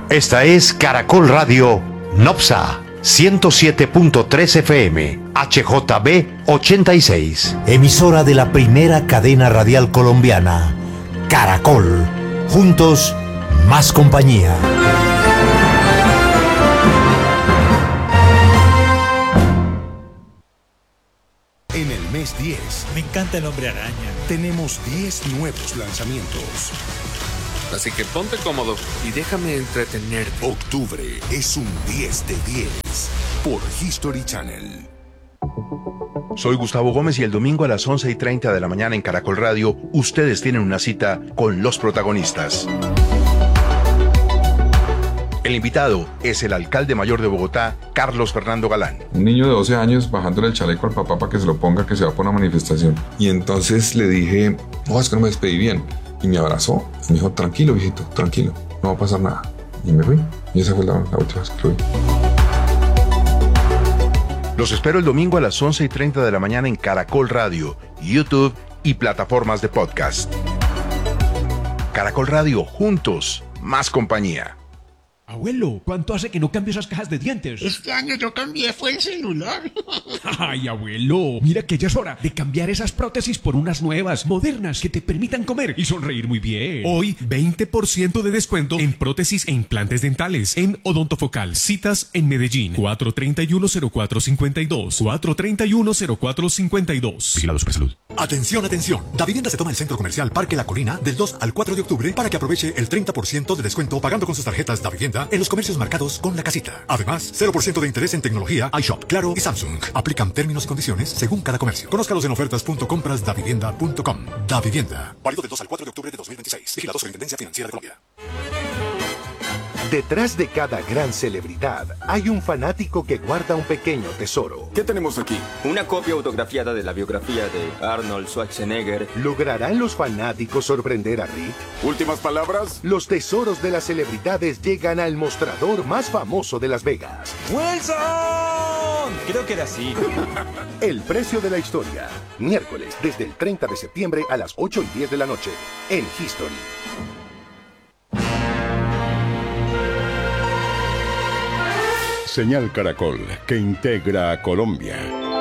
Esta es Caracol Radio Nopsa 107.3 FM, HJB 86. Emisora de la primera cadena radial colombiana, Caracol. Juntos, más compañía. En el mes 10. Me encanta el Hombre Araña. Tenemos 10 nuevos lanzamientos. Así que ponte cómodo y déjame entretenerte. Octubre es un 10 de 10 por History Channel. Soy Gustavo Gómez y el domingo a las 11:30 de la mañana en Caracol Radio, ustedes tienen una cita con los protagonistas. El invitado es el alcalde mayor de Bogotá, Carlos Fernando Galán. Un niño de 12 años bajándole el chaleco al papá para que se lo ponga, que se va por una manifestación. Y entonces le dije, no, es que no me despedí bien. Y me abrazó y me dijo, tranquilo, viejito, tranquilo, no va a pasar nada. Y me fui. Y esa fue la última vez que lo vi. Los espero el domingo a las 11:30 de la mañana en Caracol Radio, YouTube y plataformas de podcast. Caracol Radio, juntos, más compañía. Abuelo, ¿cuánto hace que no cambio esas cajas de dientes? Este año yo cambié, fue el celular. Ay, abuelo, mira que ya es hora de cambiar esas prótesis por unas nuevas, modernas, que te permitan comer y sonreír muy bien. Hoy, 20% de descuento en prótesis e implantes dentales en Odontofocal. Citas en Medellín, 431-0452, 431-0452. Vigilado Supersalud. Atención, atención. Davivienda se toma el Centro Comercial Parque La Colina del 2 al 4 de octubre para que aproveche el 30% de descuento pagando con sus tarjetas Davivienda en los comercios marcados con la casita. Además, 0% de interés en tecnología, iShop, Claro y Samsung. Aplican términos y condiciones según cada comercio. Conózcalos en ofertas.comprasdavivienda.com. Davivienda. Válido del 2 al 4 de octubre de 2026. Vigilado Superintendencia Financiera de Colombia. Detrás de cada gran celebridad hay un fanático que guarda un pequeño tesoro. ¿Qué tenemos aquí? Una copia autografiada de la biografía de Arnold Schwarzenegger. ¿Lograrán los fanáticos sorprender a Rick? ¿Últimas palabras? Los tesoros de las celebridades llegan al mostrador más famoso de Las Vegas. ¡Wilson! Creo que era así. El precio de la historia. Miércoles, desde el 30 de septiembre a las 8:10 de la noche. En History. Señal Caracol, que integra a Colombia.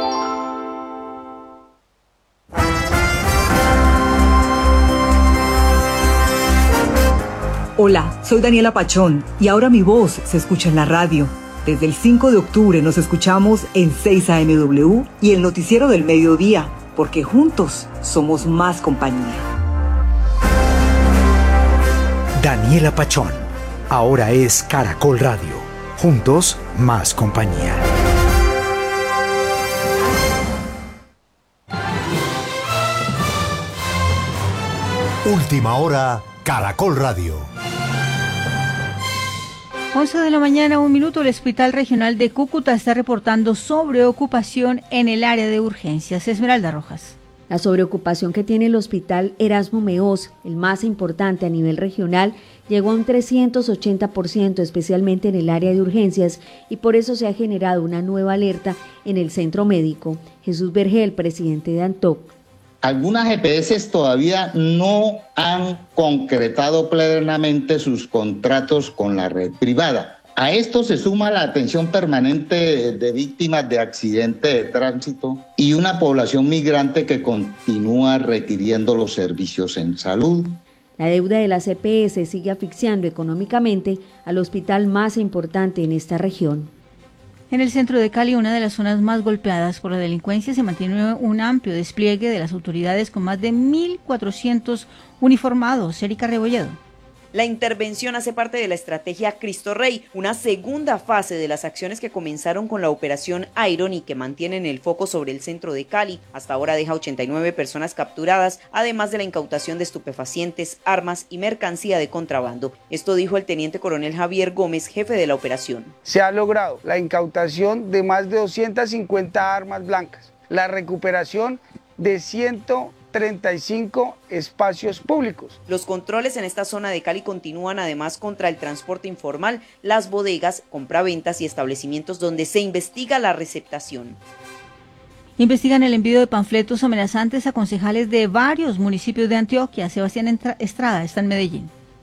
Hola, soy Daniela Pachón y ahora mi voz se escucha en la radio. Desde el 5 de octubre nos escuchamos en 6 AMW y el noticiero del mediodía, porque juntos somos más compañía. Daniela Pachón, ahora es Caracol Radio. Juntos, más compañía. Última hora, Caracol Radio. 11 de la mañana, 1 minuto. El Hospital Regional de Cúcuta está reportando sobreocupación en el área de urgencias. Esmeralda Rojas. La sobreocupación que tiene el Hospital Erasmo Meós, el más importante a nivel regional, llegó a un 380%, especialmente en el área de urgencias, y por eso se ha generado una nueva alerta en el centro médico. Jesús Vergel, presidente de ANTOC. Algunas EPS todavía no han concretado plenamente sus contratos con la red privada. A esto se suma la atención permanente de víctimas de accidentes de tránsito y una población migrante que continúa requiriendo los servicios en salud. La deuda de las EPS sigue asfixiando económicamente al hospital más importante en esta región. En el centro de Cali, una de las zonas más golpeadas por la delincuencia, se mantiene un amplio despliegue de las autoridades con más de 1.400 uniformados. Erika Rebolledo. La intervención hace parte de la estrategia Cristo Rey, una segunda fase de las acciones que comenzaron con la operación Iron y que mantienen el foco sobre el centro de Cali. Hasta ahora deja 89 personas capturadas, además de la incautación de estupefacientes, armas y mercancía de contrabando. Esto dijo el teniente coronel Javier Gómez, jefe de la operación. Se ha logrado la incautación de más de 250 armas blancas, la recuperación de 135 espacios públicos. Los controles en esta zona de Cali continúan además contra el transporte informal, las bodegas, compraventas y establecimientos donde se investiga la receptación. Investigan el envío de panfletos amenazantes a concejales de varios municipios de Antioquia. Sebastián Estrada está en Medellín.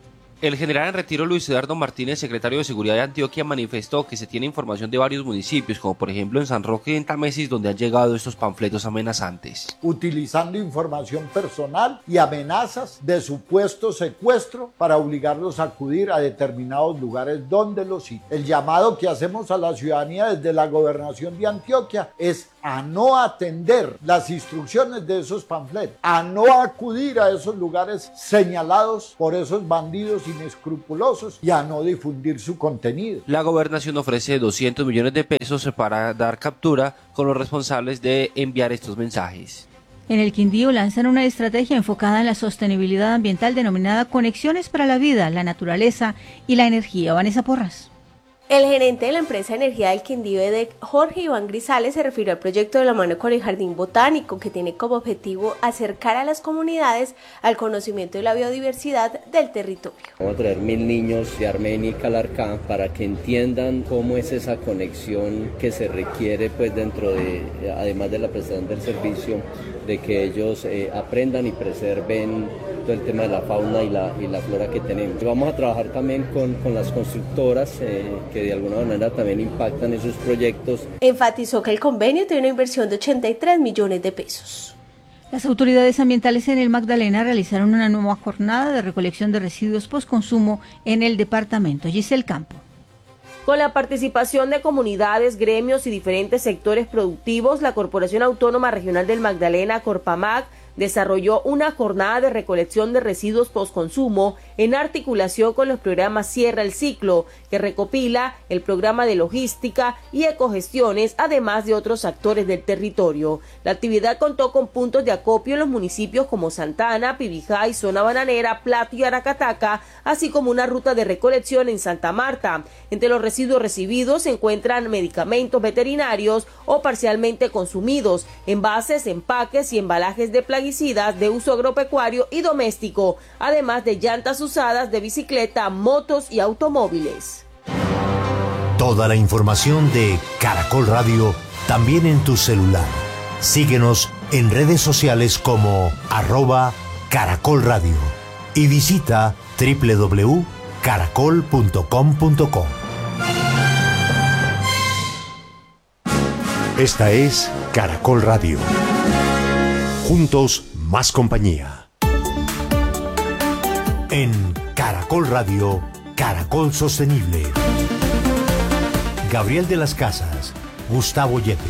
El general en retiro Luis Eduardo Martínez, secretario de Seguridad de Antioquia, manifestó que se tiene información de varios municipios, como por ejemplo en San Roque y en Tamesis, donde han llegado estos panfletos amenazantes. Utilizando información personal y amenazas de supuesto secuestro para obligarlos a acudir a determinados lugares donde los citan. El llamado que hacemos a la ciudadanía desde la gobernación de Antioquia es a no atender las instrucciones de esos panfletos, a no acudir a esos lugares señalados por esos bandidos inescrupulosos y a no difundir su contenido. La gobernación ofrece 200 millones de pesos para dar captura con los responsables de enviar estos mensajes. En el Quindío lanzan una estrategia enfocada en la sostenibilidad ambiental denominada Conexiones para la Vida, la Naturaleza y la Energía. Vanessa Porras. El gerente de la empresa de energía del Quindío, EDEC, Jorge Iván Grisales, se refirió al proyecto de la mano con el Jardín Botánico, que tiene como objetivo acercar a las comunidades al conocimiento de la biodiversidad del territorio. Vamos a traer 1000 niños de Armenia y Calarcá para que entiendan cómo es esa conexión que se requiere pues dentro de, además de la prestación del servicio, de que ellos aprendan y preserven todo el tema de la fauna y la flora que tenemos. Vamos a trabajar también con las constructoras que de alguna manera también impactan esos proyectos. Enfatizó que el convenio tiene una inversión de 83 millones de pesos. Las autoridades ambientales en el Magdalena realizaron una nueva jornada de recolección de residuos postconsumo en el departamento. Giselle Campo. Con la participación de comunidades, gremios y diferentes sectores productivos, la Corporación Autónoma Regional del Magdalena, Corpamag, desarrolló una jornada de recolección de residuos postconsumo en articulación con los programas Cierra el Ciclo, que recopila el programa de logística y ecogestiones, además de otros actores del territorio. La actividad contó con puntos de acopio en los municipios como Santana, Pibijay, Zona Bananera, Plato y Aracataca, así como una ruta de recolección en Santa Marta. Entre los residuos recibidos se encuentran medicamentos veterinarios o parcialmente consumidos, envases, empaques y embalajes de plaguicidas de uso agropecuario y doméstico, además de llantas usadas de bicicleta, motos y automóviles. Toda la información de Caracol Radio también en tu celular. Síguenos en redes sociales como @Caracol Radio y visita www.caracol.com.co. Esta es Caracol Radio. Juntos, más compañía. En Caracol Radio, Caracol Sostenible. Gabriel de las Casas, Gustavo Yepes.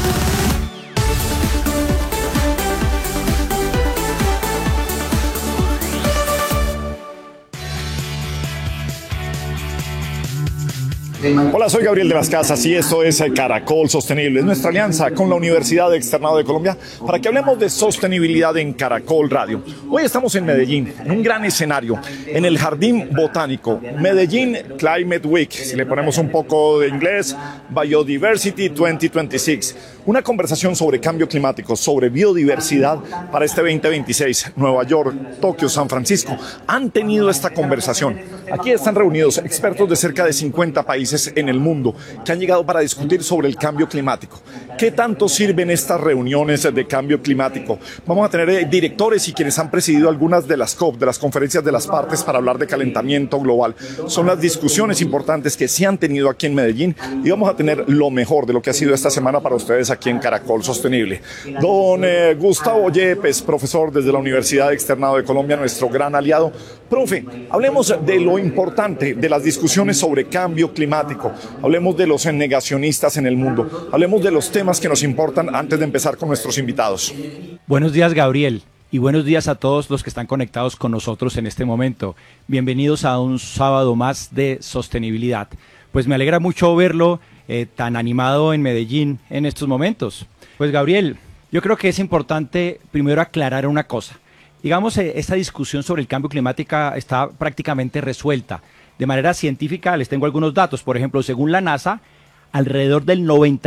Hola, soy Gabriel de las Casas y esto es Caracol Sostenible. Es nuestra alianza con la Universidad Externado de Colombia para que hablemos de sostenibilidad en Caracol Radio. Hoy estamos en Medellín, en un gran escenario, en el Jardín Botánico, Medellín Climate Week. Si le ponemos un poco de inglés, Biodiversity 2026. Una conversación sobre cambio climático, sobre biodiversidad para este 2026. Nueva York, Tokio, San Francisco han tenido esta conversación. Aquí están reunidos expertos de cerca de 50 países en el mundo que han llegado para discutir sobre el cambio climático. ¿Qué tanto sirven estas reuniones de cambio climático? Vamos a tener directores y quienes han presidido algunas de las COP, de las conferencias de las partes para hablar de calentamiento global. Son las discusiones importantes que se han tenido aquí en Medellín y vamos a tener lo mejor de lo que ha sido esta semana para ustedes aquí en Caracol Sostenible. Don Gustavo Yepes, profesor desde la Universidad Externado de Colombia, nuestro gran aliado. Profe, hablemos de lo importante de las discusiones sobre cambio climático. Hablemos de los negacionistas en el mundo. Hablemos de los temas que nos importan antes de empezar con nuestros invitados. Buenos días, Gabriel, y buenos días a todos los que están conectados con nosotros en este momento. Bienvenidos a un sábado más de sostenibilidad. Pues me alegra mucho verlo tan animado en Medellín en estos momentos. Pues Gabriel, yo creo que es importante primero aclarar una cosa. Digamos, esta discusión sobre el cambio climático está prácticamente resuelta. De manera científica les tengo algunos datos. Por ejemplo, según la NASA, alrededor del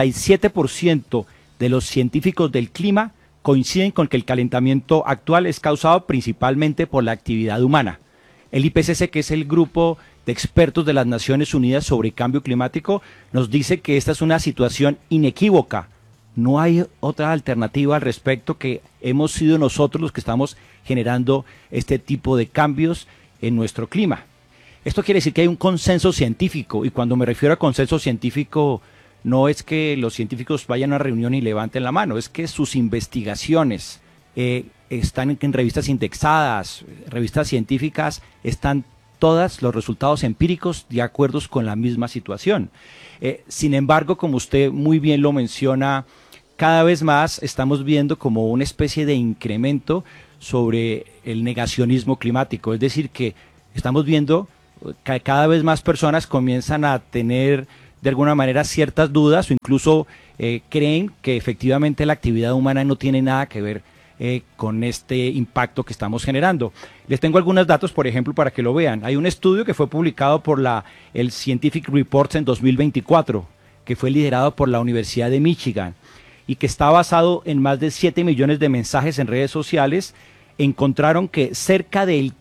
97% de los científicos del clima coinciden con que el calentamiento actual es causado principalmente por la actividad humana. El IPCC, que es el grupo de expertos de las Naciones Unidas sobre cambio climático, nos dice que esta es una situación inequívoca. No hay otra alternativa al respecto, que hemos sido nosotros los que estamos generando este tipo de cambios en nuestro clima. Esto quiere decir que hay un consenso científico, y cuando me refiero a consenso científico, no es que los científicos vayan a una reunión y levanten la mano, es que sus investigaciones están en revistas indexadas, revistas científicas, están todos los resultados empíricos de acuerdo con la misma situación. Sin embargo, como usted muy bien lo menciona, cada vez más estamos viendo como una especie de incremento sobre el negacionismo climático, es decir, que estamos viendo que cada vez más personas comienzan a tener de alguna manera ciertas dudas o incluso creen que efectivamente la actividad humana no tiene nada que ver con este impacto que estamos generando. Les tengo algunos datos, por ejemplo, para que lo vean. Hay un estudio que fue publicado por el Scientific Reports en 2024, que fue liderado por la Universidad de Michigan y que está basado en más de 7 millones de mensajes en redes sociales. Encontraron que cerca del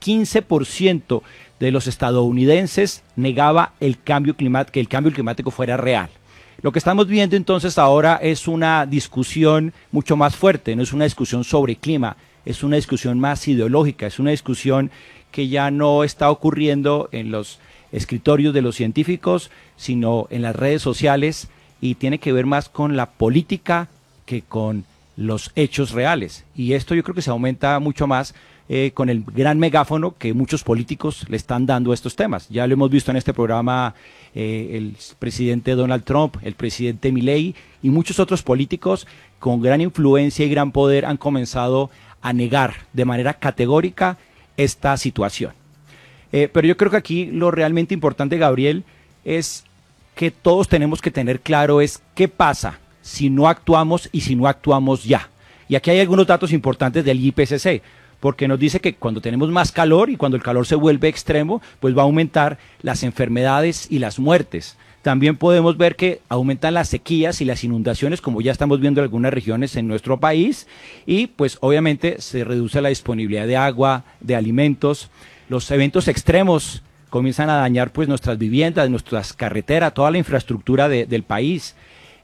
15% de los estadounidenses negaba que el cambio climático fuera real. Lo que estamos viendo entonces ahora es una discusión mucho más fuerte, no es una discusión sobre clima, es una discusión más ideológica, es una discusión que ya no está ocurriendo en los escritorios de los científicos, sino en las redes sociales, y tiene que ver más con la política que con los hechos reales. Y esto yo creo que se aumenta mucho más con el gran megáfono que muchos políticos le están dando a estos temas. Ya lo hemos visto en este programa el presidente Donald Trump, el presidente Milei y muchos otros políticos con gran influencia y gran poder han comenzado a negar de manera categórica esta situación. Pero yo creo que aquí lo realmente importante, Gabriel, es que todos tenemos que tener claro es qué pasa si no actuamos y si no actuamos ya. Y aquí hay algunos datos importantes del IPCC, porque nos dice que cuando tenemos más calor y cuando el calor se vuelve extremo, pues va a aumentar las enfermedades y las muertes. También podemos ver que aumentan las sequías y las inundaciones, como ya estamos viendo en algunas regiones en nuestro país, y pues obviamente se reduce la disponibilidad de agua, de alimentos. Los eventos extremos comienzan a dañar pues nuestras viviendas, nuestras carreteras, toda la infraestructura del país.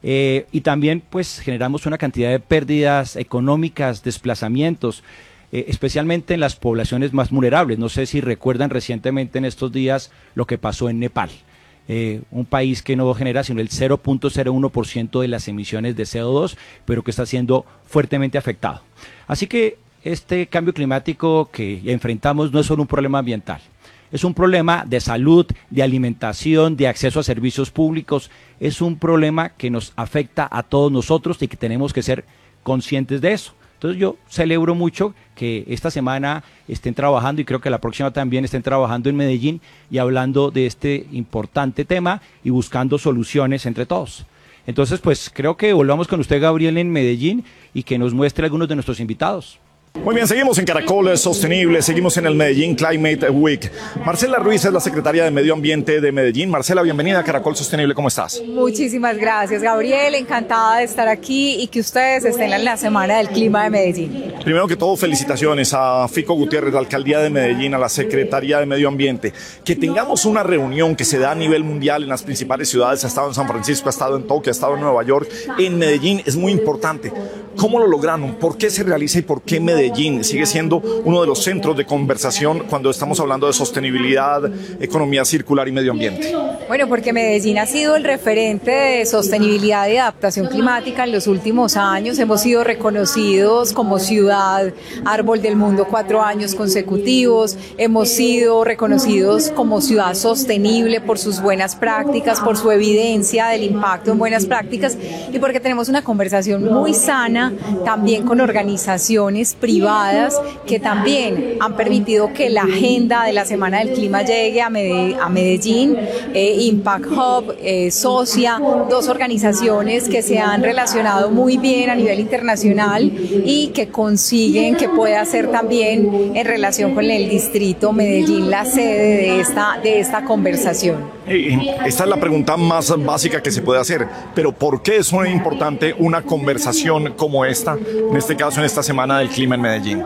Y también pues generamos una cantidad de pérdidas económicas, desplazamientos, especialmente en las poblaciones más vulnerables. No sé si recuerdan recientemente en estos días lo que pasó en Nepal, un país que no genera sino el 0.01% de las emisiones de CO2, pero que está siendo fuertemente afectado. Así que este cambio climático que enfrentamos no es solo un problema ambiental, es un problema de salud, de alimentación, de acceso a servicios públicos, es un problema que nos afecta a todos nosotros y que tenemos que ser conscientes de eso. Entonces yo celebro mucho que esta semana estén trabajando y creo que la próxima también estén trabajando en Medellín y hablando de este importante tema y buscando soluciones entre todos. Entonces pues creo que volvamos con usted, Gabriel, en Medellín y que nos muestre algunos de nuestros invitados. Muy bien, seguimos en Caracol Sostenible, seguimos en el Medellín Climate Week. Marcela Ruiz es la secretaria de Medio Ambiente de Medellín. Marcela, bienvenida a Caracol Sostenible, ¿cómo estás? Muchísimas gracias, Gabriel, encantada de estar aquí y que ustedes estén en la Semana del Clima de Medellín. Primero que todo, felicitaciones a Fico Gutiérrez, la Alcaldía de Medellín, a la Secretaría de Medio Ambiente. Que tengamos una reunión que se da a nivel mundial en las principales ciudades, ha estado en San Francisco, ha estado en Tokio, ha estado en Nueva York, en Medellín, es muy importante. ¿Cómo lo lograron? ¿Por qué se realiza y por qué Medellín sigue siendo uno de los centros de conversación cuando estamos hablando de sostenibilidad, economía circular y medio ambiente? Bueno, porque Medellín ha sido el referente de sostenibilidad y adaptación climática en los últimos años. Hemos sido reconocidos como ciudad árbol del mundo 4 años consecutivos. Hemos sido reconocidos como ciudad sostenible por sus buenas prácticas, por su evidencia del impacto en buenas prácticas y porque tenemos una conversación muy sana también con organizaciones privadas que también han permitido que la agenda de la Semana del Clima llegue a Medellín. Impact Hub, Socia, 2 organizaciones que se han relacionado muy bien a nivel internacional y que consiguen que pueda ser también en relación con el distrito Medellín la sede de esta conversación. Esta es la pregunta más básica que se puede hacer, pero ¿por qué es muy importante una conversación como esta, en este caso en esta Semana del Clima en Medellín?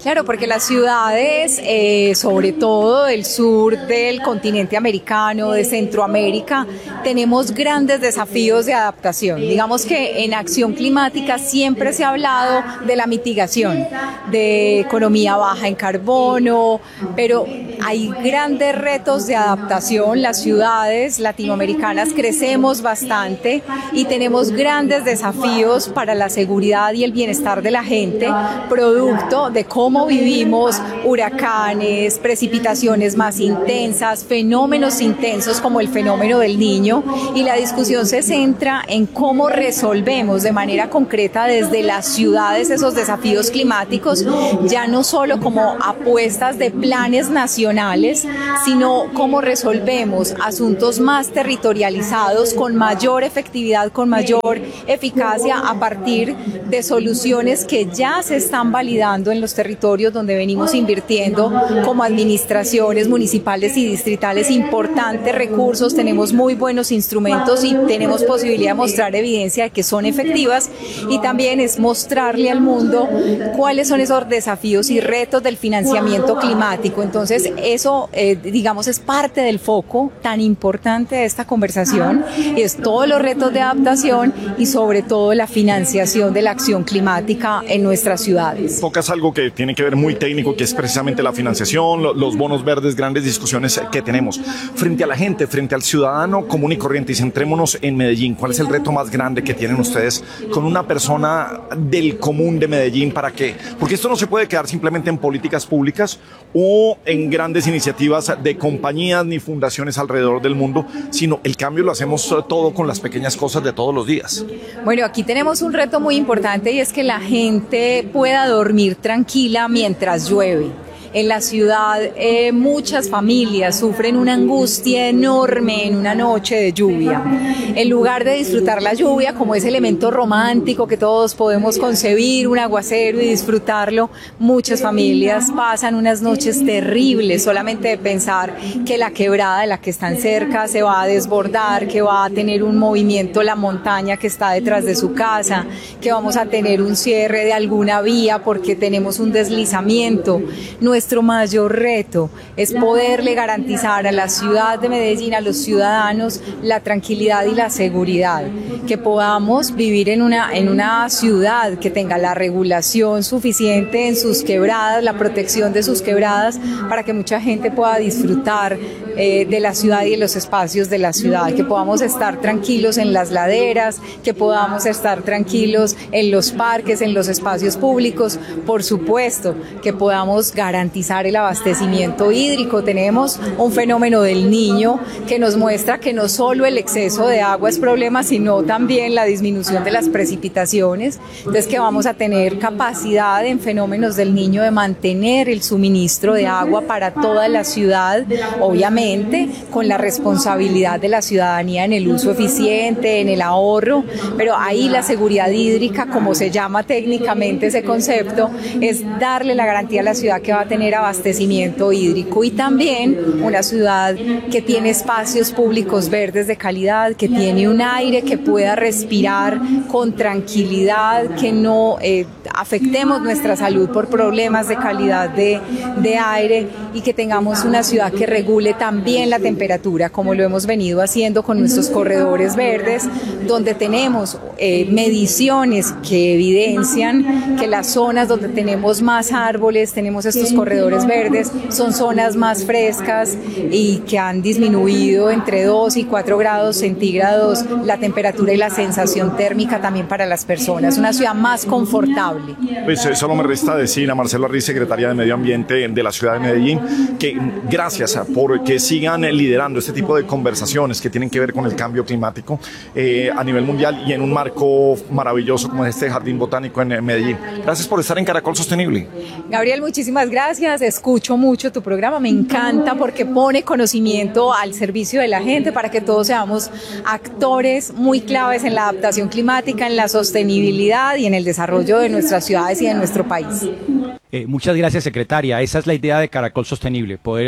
Claro, porque las ciudades, sobre todo del sur del continente americano, de Centroamérica, tenemos grandes desafíos de adaptación. Digamos que en acción climática siempre se ha hablado de la mitigación, de economía baja en carbono, pero hay grandes retos de adaptación. Las ciudades latinoamericanas crecemos bastante y tenemos grandes desafíos para la seguridad y el bienestar de la gente, producto de cómo vivimos huracanes, precipitaciones más intensas, fenómenos intensos como el fenómeno del Niño, y la discusión se centra en cómo resolvemos de manera concreta desde las ciudades esos desafíos climáticos, ya no solo como apuestas de planes nacionales, sino cómo resolvemos asuntos más territorializados con mayor efectividad, con mayor eficacia a partir de soluciones que ya se están validando en los territorios donde venimos invirtiendo como administraciones municipales y distritales importantes recursos. Tenemos muy buenos instrumentos y tenemos posibilidad de mostrar evidencia de que son efectivas, y también es mostrarle al mundo cuáles son esos desafíos y retos del financiamiento climático. Entonces eso digamos es parte del foco tan importante de esta conversación, y es todos los retos de adaptación y sobre todo la financiación de la acción climática en nuestras ciudades. Tocas algo que tiene que ver muy técnico, que es precisamente la financiación, los bonos verdes, grandes discusiones que tenemos. Frente a la gente, frente al ciudadano común y corriente, y centrémonos en Medellín, ¿cuál es el reto más grande que tienen ustedes con una persona del común de Medellín? ¿Para qué? Porque esto no se puede quedar simplemente en políticas públicas o en grandes iniciativas de compañías ni fundaciones alrededor del mundo, sino el cambio lo hacemos todo con las pequeñas cosas de todos los días. Bueno, aquí tenemos un reto muy importante, y es que la gente pueda dormir tranquila mientras llueve. En la ciudad muchas familias sufren una angustia enorme en una noche de lluvia. En lugar de disfrutar la lluvia como ese elemento romántico que todos podemos concebir, un aguacero, y disfrutarlo, muchas familias pasan unas noches terribles solamente de pensar que la quebrada de la que están cerca se va a desbordar, que va a tener un movimiento la montaña que está detrás de su casa, que vamos a tener un cierre de alguna vía porque tenemos un deslizamiento. Nuestro mayor reto es poderle garantizar a la ciudad de Medellín, a los ciudadanos, la tranquilidad y la seguridad, que podamos vivir en una ciudad que tenga la regulación suficiente en sus quebradas, la protección de sus quebradas, para que mucha gente pueda disfrutar de la ciudad y de los espacios de la ciudad, que podamos estar tranquilos en las laderas, que podamos estar tranquilos en los parques, en los espacios públicos, por supuesto, que podamos garantizar el abastecimiento hídrico. Tenemos un fenómeno del Niño que nos muestra que no solo el exceso de agua es problema, sino también la disminución de las precipitaciones. Entonces, que vamos a tener capacidad en fenómenos del Niño de mantener el suministro de agua para toda la ciudad, obviamente con la responsabilidad de la ciudadanía en el uso eficiente, en el ahorro, pero ahí la seguridad hídrica, como se llama técnicamente ese concepto, es darle la garantía a la ciudad que va a tener abastecimiento hídrico, y también una ciudad que tiene espacios públicos verdes de calidad, que tiene un aire que pueda respirar con tranquilidad, que no afectemos nuestra salud por problemas de calidad de aire, y que tengamos una ciudad que regule también la temperatura, como lo hemos venido haciendo con nuestros corredores verdes, donde tenemos mediciones que evidencian que las zonas donde tenemos más árboles, tenemos estos corredores verdes, son zonas más frescas y que han disminuido entre 2 y 4 grados centígrados la temperatura y la sensación térmica también para las personas. Una ciudad más confortable. Pues solo me resta decir a Marcela Riz, secretaria de Medio Ambiente de la ciudad de Medellín, que gracias por que sigan liderando este tipo de conversaciones que tienen que ver con el cambio climático a nivel mundial y en un marco maravilloso como este jardín botánico en Medellín. Gracias por estar en Caracol Sostenible. Gabriel, muchísimas gracias. Escucho mucho tu programa, me encanta porque pone conocimiento al servicio de la gente para que todos seamos actores muy claves en la adaptación climática, en la sostenibilidad y en el desarrollo de nuestras ciudades y de nuestro país. Muchas gracias, secretaria. Esa es la idea de Caracol Sostenible, poder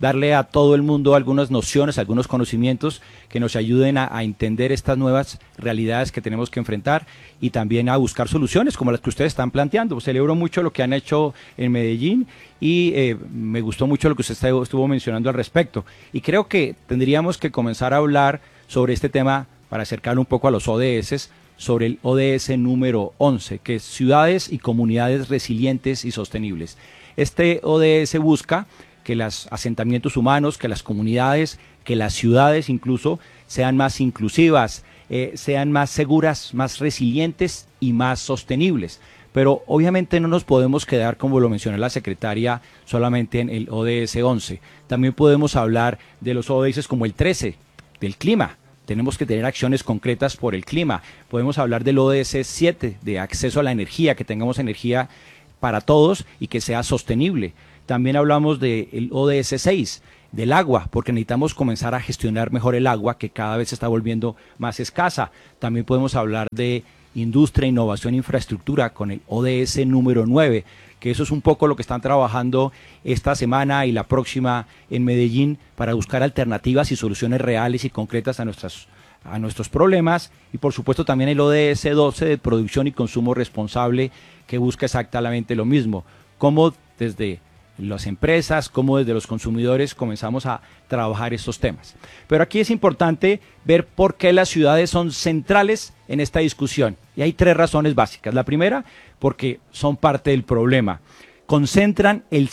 darle a todo el mundo algunas nociones, algunos conocimientos que nos ayuden a entender estas nuevas realidades que tenemos que enfrentar y también a buscar soluciones como las que ustedes están planteando. Celebro mucho lo que han hecho en Medellín y me gustó mucho lo que usted estuvo mencionando al respecto. Y creo que tendríamos que comenzar a hablar sobre este tema para acercar un poco a los ODS, sobre el ODS número 11, que es Ciudades y Comunidades Resilientes y Sostenibles. Este ODS busca que los asentamientos humanos, que las comunidades, que las ciudades incluso sean más inclusivas, sean más seguras, más resilientes y más sostenibles. Pero obviamente no nos podemos quedar, como lo mencionó la secretaria, solamente en el ODS 11. También podemos hablar de los ODS como el 13, del clima. Tenemos que tener acciones concretas por el clima. Podemos hablar del ODS 7, de acceso a la energía, que tengamos energía para todos y que sea sostenible. También hablamos del ODS 6, del agua, porque necesitamos comenzar a gestionar mejor el agua, que cada vez se está volviendo más escasa. También podemos hablar de industria, innovación e infraestructura con el ODS número 9, que eso es un poco lo que están trabajando esta semana y la próxima en Medellín para buscar alternativas y soluciones reales y concretas a nuestros problemas. Y por supuesto también el ODS 12 de producción y consumo responsable, que busca exactamente lo mismo, cómo desde las empresas, como desde los consumidores comenzamos a trabajar estos temas. Pero aquí es importante ver por qué las ciudades son centrales en esta discusión. Y hay 3 razones básicas. La primera, porque son parte del problema. Concentran el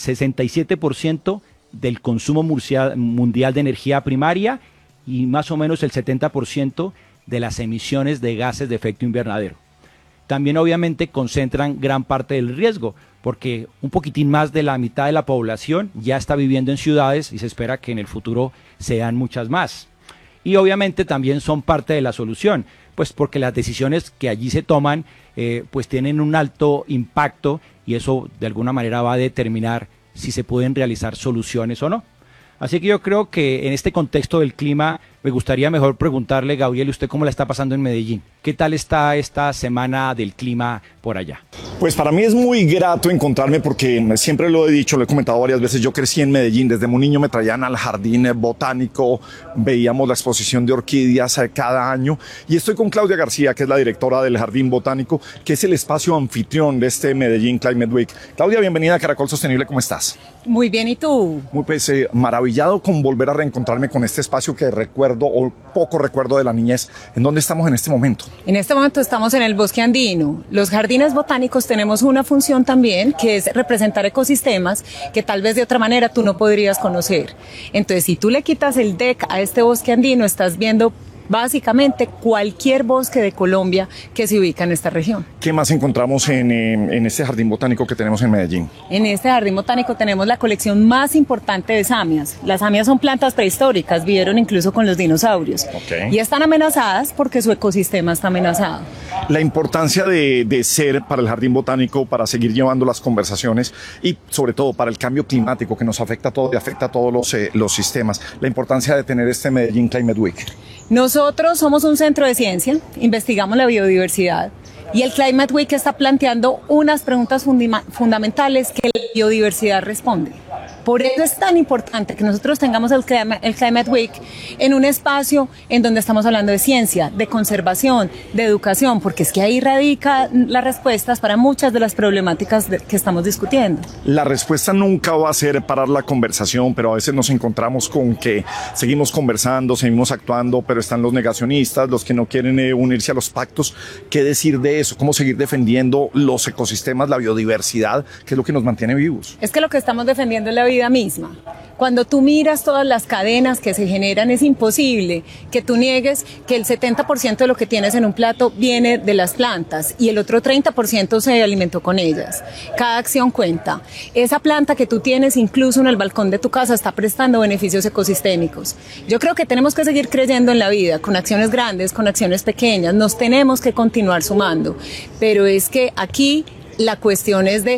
67% del consumo mundial de energía primaria y más o menos el 70% de las emisiones de gases de efecto invernadero. También obviamente concentran gran parte del riesgo, porque un poquitín más de la mitad de la población ya está viviendo en ciudades y se espera que en el futuro sean muchas más. Y obviamente también son parte de la solución, pues porque las decisiones que allí se toman pues tienen un alto impacto y eso de alguna manera va a determinar si se pueden realizar soluciones o no. Así que yo creo que en este contexto del clima me gustaría mejor preguntarle, Gabriel, ¿usted cómo la está pasando en Medellín? ¿Qué tal está esta semana del clima por allá? Pues para mí es muy grato encontrarme porque siempre lo he dicho, lo he comentado varias veces, yo crecí en Medellín, desde muy niño me traían al jardín botánico, veíamos la exposición de orquídeas cada año y estoy con Claudia García, que es la directora del Jardín Botánico, que es el espacio anfitrión de este Medellín Climate Week. Claudia, bienvenida a Caracol Sostenible, ¿cómo estás? Muy bien, ¿y tú? Muy pues maravillado con volver a reencontrarme con este espacio que recuerdo o poco recuerdo de la niñez. ¿En dónde estamos en este momento? En este momento estamos en el Bosque Andino. Los jardines botánicos tenemos una función también que es representar ecosistemas que tal vez de otra manera tú no podrías conocer. Entonces, si tú le quitas el deck a este Bosque Andino, estás viendo básicamente cualquier bosque de Colombia que se ubica en esta región. ¿Qué más encontramos en este jardín botánico que tenemos en Medellín? En este jardín botánico tenemos la colección más importante de samias. Las samias son plantas prehistóricas, vivieron incluso con los dinosaurios. Y están amenazadas porque su ecosistema está amenazado. La importancia de ser para el jardín botánico, para seguir llevando las conversaciones y sobre todo para el cambio climático que nos afecta a todos y afecta a todos los sistemas. La importancia de tener este Medellín Climate Week. Nosotros somos un centro de ciencia, investigamos la biodiversidad y el Climate Week está planteando unas preguntas fundamentales que la biodiversidad responde. Por eso es tan importante que nosotros tengamos el Climate Week en un espacio en donde estamos hablando de ciencia, de conservación, de educación, porque es que ahí radican las respuestas para muchas de las problemáticas que estamos discutiendo. La respuesta nunca va a ser parar la conversación, pero a veces nos encontramos con que seguimos conversando, seguimos actuando, pero están los negacionistas, los que no quieren unirse a los pactos. ¿Qué decir de eso? ¿Cómo seguir defendiendo los ecosistemas, la biodiversidad, que es lo que nos mantiene vivos? Es que lo que estamos defendiendo es la vida misma. Cuando tú miras todas las cadenas que se generan, es imposible que tú niegues que el 70% de lo que tienes en un plato viene de las plantas y el otro 30% se alimentó con ellas. Cada acción cuenta. Esa planta que tú tienes incluso en el balcón de tu casa está prestando beneficios ecosistémicos. Yo creo que tenemos que seguir creyendo en la vida, con acciones grandes, con acciones pequeñas. Nos tenemos que continuar sumando. Pero es que aquí la cuestión es de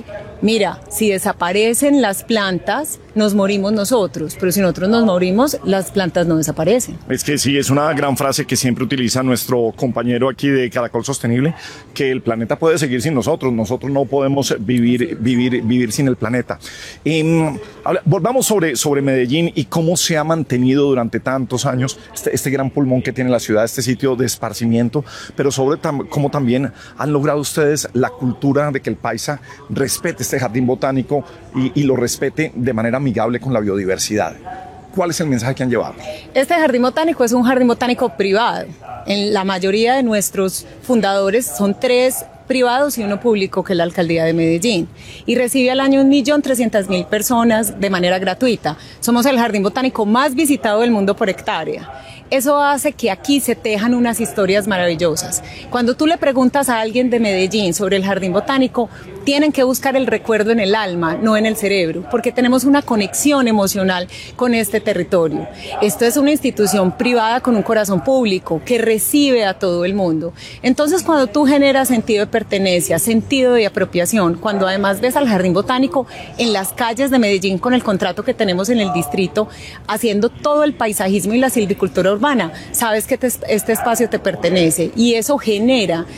Mira, si desaparecen las plantas, nos morimos nosotros, pero si nosotros nos morimos, las plantas no desaparecen. Es que sí, es una gran frase que siempre utiliza nuestro compañero aquí de Caracol Sostenible, que el planeta puede seguir sin nosotros no podemos vivir sin el planeta. Volvamos sobre Medellín y cómo se ha mantenido durante tantos años este gran pulmón que tiene la ciudad, este sitio de esparcimiento, pero sobre cómo también han logrado ustedes la cultura de que el paisa respete este jardín botánico y lo respete de manera amigable con la biodiversidad. ¿Cuál es el mensaje que han llevado? Este jardín botánico es un jardín botánico privado. En la mayoría de nuestros fundadores son 3 privados y 1 público, que es la Alcaldía de Medellín, y recibe al año 1.300.000 personas de manera gratuita. Somos el jardín botánico más visitado del mundo por hectárea. Eso hace que aquí se tejan unas historias maravillosas. Cuando tú le preguntas a alguien de Medellín sobre el jardín botánico, tienen que buscar el recuerdo en el alma, no en el cerebro, porque tenemos una conexión emocional con este territorio. Esto es una institución privada con un corazón público que recibe a todo el mundo. Entonces, cuando tú generas sentido de pertenencia, sentido de apropiación, cuando además ves al jardín botánico en las calles de Medellín con el contrato que tenemos en el distrito, haciendo todo el paisajismo y la silvicultura urbana, sabes que este espacio te pertenece, y eso genera